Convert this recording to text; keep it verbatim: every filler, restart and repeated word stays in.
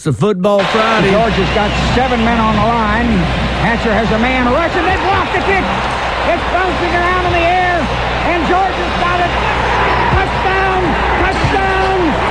a football Friday. Georgia's got seven men on the line. Hatcher has a man rushing. They block the kick. It's bouncing around.